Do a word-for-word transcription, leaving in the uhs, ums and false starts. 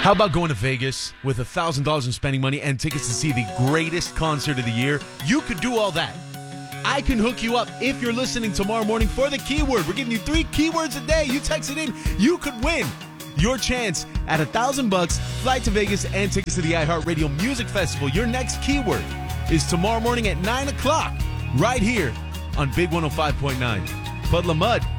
How about going to Vegas with one thousand dollars in spending money and tickets to see the greatest concert of the year? You could do all that. I can hook you up if you're listening tomorrow morning for the keyword. We're giving you three keywords a day. You text it in. You could win your chance at a thousand bucks, flight to Vegas, and tickets to the iHeartRadio Music Festival. Your next keyword is tomorrow morning at nine o'clock right here on Big one oh five point nine. Bud Lamud